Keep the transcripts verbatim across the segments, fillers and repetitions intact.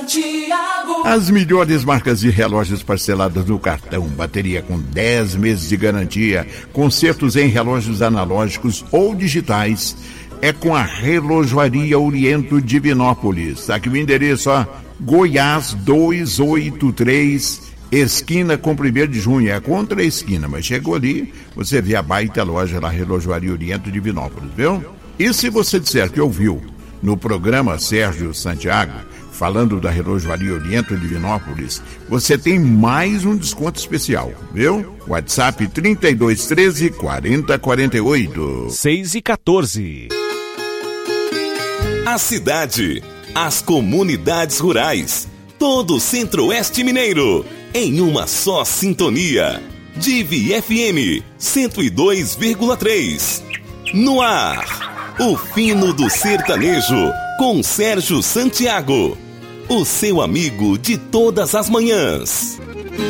Santiago. As melhores marcas de relógios parceladas no cartão, bateria com dez meses de garantia, consertos em relógios analógicos ou digitais, é com a Relojoaria Oriento Divinópolis. Tá aqui o endereço, ó, Goiás duzentos e oitenta e três, esquina com primeiro de junho, é contra a esquina, mas chegou ali, você vê a baita loja lá, Relojoaria Oriento Divinópolis, viu? E se você disser que ouviu no programa Sérgio Santiago, falando da Relojoaria Oriento Divinópolis, você tem mais um desconto especial, viu? WhatsApp trinta e dois, treze, quarenta, quarenta e oito. seis e quatorze. A cidade, as comunidades rurais, todo o Centro-Oeste Mineiro, em uma só sintonia. Divi F M cento e dois vírgula três. No ar, o fino do sertanejo, com Sérgio Santiago, o seu amigo de todas as manhãs.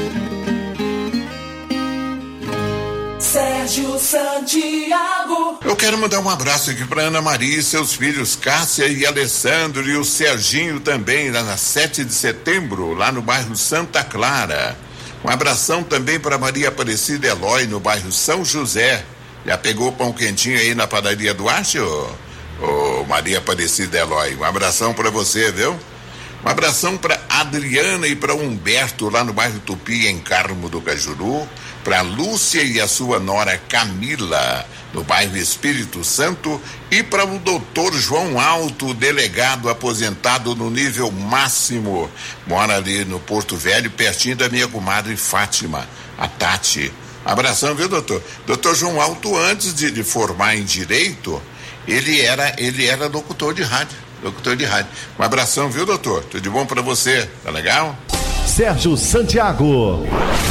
Sérgio Santiago. Eu quero mandar um abraço aqui para Ana Maria e seus filhos Cássia e Alessandro, e o Serginho também, lá na sete de setembro, lá no bairro Santa Clara. Um abração também para Maria Aparecida Eloy, no bairro São José. Já pegou pão quentinho aí na padaria do Acho? Ô, Maria Aparecida Eloy, um abração para você, viu? Um abração para Adriana e para Humberto, lá no bairro Tupi, em Carmo do Cajuru. Para Lúcia e a sua nora Camila, no bairro Espírito Santo. E para o doutor João Alto, delegado aposentado no nível máximo. Mora ali no Porto Velho, pertinho da minha comadre Fátima, a Tati. Abração, viu, doutor? Doutor João Alto, antes de, de formar em Direito, ele era, ele era locutor de rádio. Locutor de rádio. Um abração, viu, doutor? Tudo de bom pra você, tá legal? Sérgio Santiago.